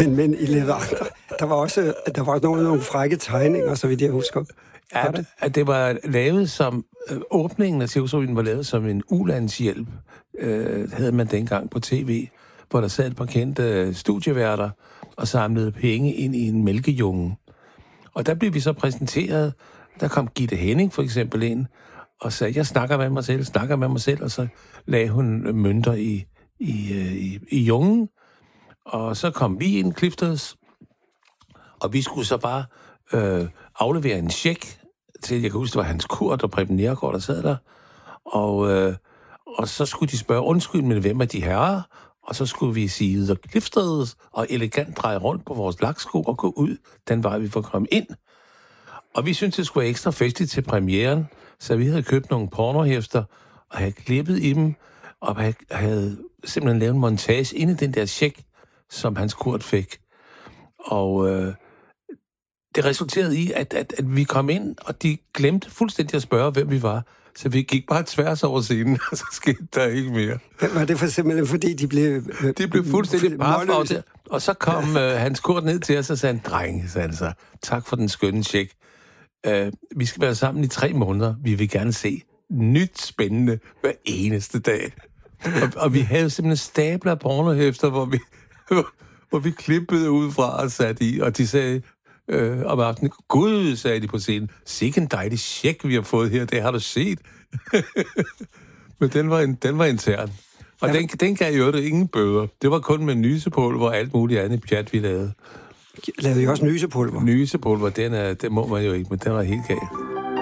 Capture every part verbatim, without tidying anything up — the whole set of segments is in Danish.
Men, men I lavede andre. Der var også der var nogle, nogle frække tegninger, så vidt jeg husker. Ja, det? At det var lavet som... Øh, åbningen af Cirkusrevyen var lavet som en ulandshjælp, øh, havde man dengang på tv, hvor der sad et par kendte øh, studieværter og samlede penge ind i en mælkejunge. Og der blev vi så præsenteret. Der kom Gitte Henning for eksempel ind og sagde, jeg snakker med mig selv, snakker med mig selv, og så lagde hun mønter i, i, i, i jungen. Og så kom vi ind, Clifters, og vi skulle så bare øh, aflevere en check til, jeg kan huske, det var Hans Kurt og Preben Nergård, der sad der. Og, øh, og så skulle de spørge, undskyld, men hvem er de herrer? Og så skulle vi sige, The Clifters, og elegant dreje rundt på vores laksko og gå ud den vej, vi får komme ind. Og vi syntes, det skulle være ekstra festligt til premieren, så vi havde købt nogle pornohæfter, og havde klippet i dem, og havde simpelthen lavet en montage inde i den der check, som Hans Kurt fik. Og øh, det resulterede i, at, at, at vi kom ind, og de glemte fuldstændig at spørge, hvem vi var. Så vi gik bare tværs over scenen, og så skete der ikke mere. Var det for simpelthen, fordi de blev... Øh, de blev fuldstændig parflagte. Og så kom øh, Hans Kurt ned til os og sagde, dreng, sagde han så, tak for den skønne check. Uh, vi skal være sammen i tre måneder. Vi vil gerne se nyt spændende hver eneste dag. Og, og vi havde simpelthen stabler af pornohæfter, hvor vi, hvor vi klippede ud fra og satte i, og de sagde øh, om aftenen, Gud, sagde de på scenen, sikke en dejlig check, vi har fået her, det har du set. Men den var, en, den var intern. Og ja. den, den gav jo det ingen bøder. Det var kun med nysepulver og alt muligt andet pjat, vi lavede. Lavede I også nysepulver? Nysepulver, den, er, den må man jo ikke, men den var helt gal.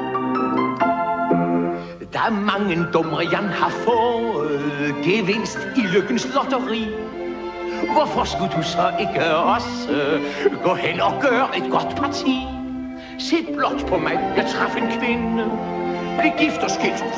Der er mange dumre, Jan har fået gevinst i lykkens lotteri. Hvorfor skulle du så ikke også gå hen og gøre et godt parti? Se blot på mig, jeg traf en kvinde. Bliv gift og skilt